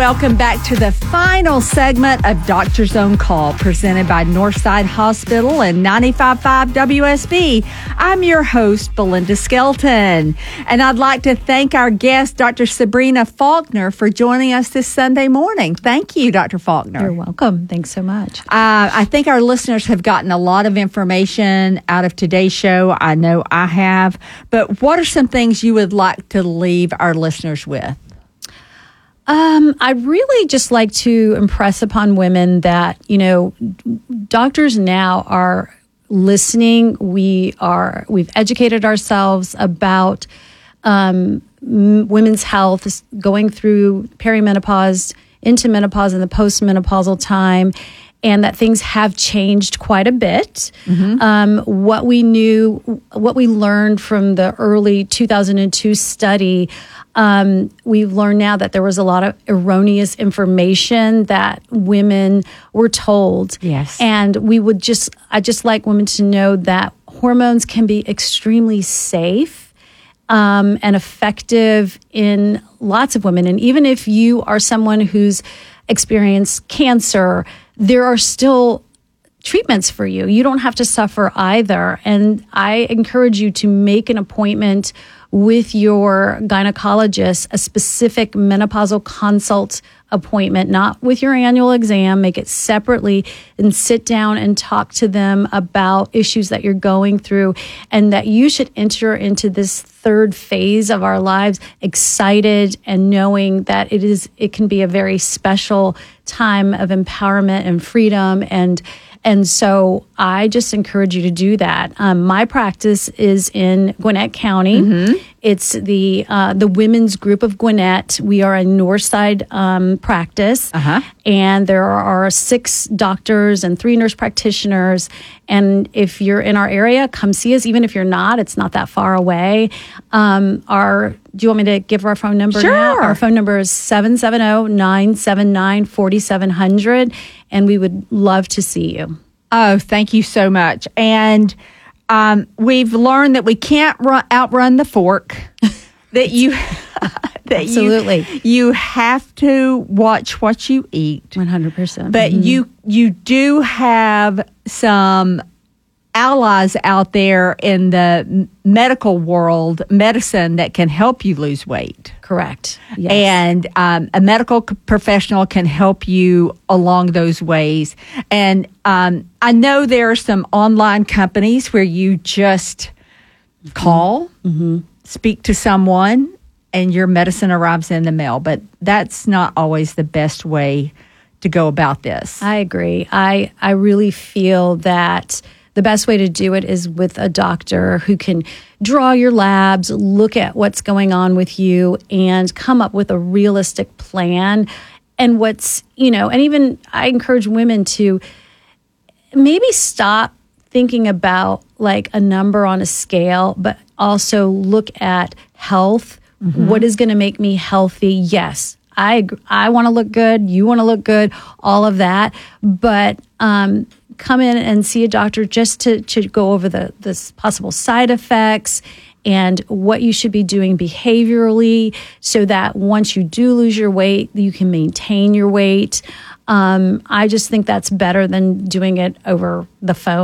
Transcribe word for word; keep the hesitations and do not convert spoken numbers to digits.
Welcome back to the final segment of Doctor's Own Call, presented by Northside Hospital and ninety-five point five W S B. I'm your host, Belinda Skelton, and I'd like to thank our guest, Doctor Sabrina Faulkner, for joining us this Sunday morning. Thank you, Doctor Faulkner. You're welcome. Thanks so much. Uh, I think our listeners have gotten a lot of information out of today's show. I know I have. But what are some things you would like to leave our listeners with? Um, I really just like to impress upon women that, you know, doctors now are listening. We are, we've educated ourselves about um, m- women's health, going through perimenopause, into menopause, and the postmenopausal time, and that things have changed quite a bit. Mm-hmm. Um, what we knew, what we learned from the early two thousand two study, um, we've learned now that there was a lot of erroneous information that women were told. Yes. And we would just, I just like women to know that hormones can be extremely safe um, and effective in lots of women. And even if you are someone who's experienced cancer, there are still treatments for you. You don't have to suffer either. And I encourage you to make an appointment with your gynecologist, a specific menopausal consult appointment, not with your annual exam. Make it separately and sit down and talk to them about issues that you're going through, and that you should enter into this third phase of our lives excited and knowing that it is it can be a very special time of empowerment and freedom. And And so I just encourage you to do that. Um, my practice is in Gwinnett County. Mm-hmm. It's the uh, the women's group of Gwinnett. We are a Northside um, practice, uh-huh. and there are six doctors and three nurse practitioners. And if you're in our area, come see us. Even if you're not, it's not that far away. Um, our do you want me to give our phone number sure. now? Our phone number is seven seven zero, nine seven nine, four seven zero zero, and we would love to see you. Oh, thank you so much. And um, we've learned that we can't run, outrun the fork. that you, that Absolutely, you, you have to watch what you eat. One hundred percent. But mm-hmm. you you do have some allies out there in the medical world, medicine, that can help you lose weight. Correct. Yes. And um, a medical professional can help you along those ways. And um, I know there are some online companies where you just mm-hmm. call, mm-hmm. speak to someone, and your medicine arrives in the mail. But that's not always the best way to go about this. I agree. I, I really feel that the best way to do it is with a doctor who can draw your labs, look at what's going on with you, and come up with a realistic plan. And what's, you know, and even I encourage women to maybe stop thinking about like a number on a scale, but also look at health. Mm-hmm. What is going to make me healthy? Yes. I I want to look good. You want to look good, all of that. But um, come in and see a doctor just to, to go over the, the possible side effects and what you should be doing behaviorally so that once you do lose your weight, you can maintain your weight. Um, I just think that's better than doing it over the phone.